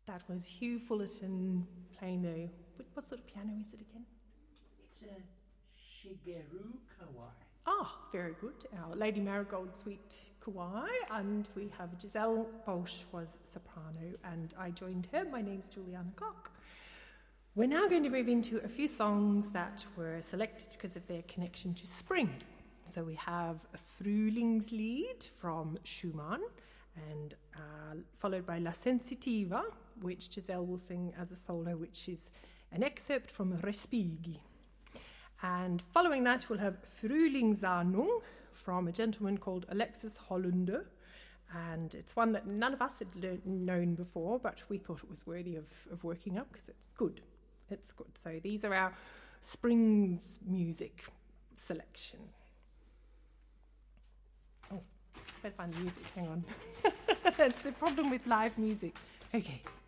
That was Hugh Fullerton playing the... What sort of piano is it again? It's a Shigeru Kawai. Ah, very good. Our Lady Marigold Suite Kawai, and we have Giselle Bosch was soprano, and I joined her. My name's Juliana Koch. We're now going to move into a few songs that were selected because of their connection to spring. So we have a Frühlingslied from Schumann, and followed by La Sensitiva, which Giselle will sing as a solo, which is an excerpt from Respighi. And following that, we'll have Frühlingsahnung from a gentleman called Alexis Hollander. And it's one that none of us had known before, but we thought it was worthy of working up because it's good. It's good. So these are our Springs music selection. Oh, better find the music. Hang on. That's the problem with live music. Okay.